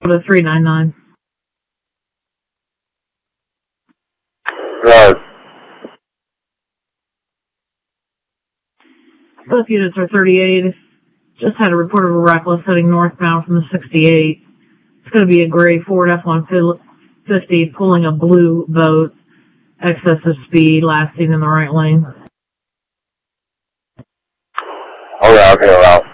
to 399. Right. Both units are 38. Just had a report of a reckless heading northbound from the 68. It's going to be a gray Ford F-150 pulling a blue boat. Excessive speed, last seen in the right lane. Okay, I'll get around.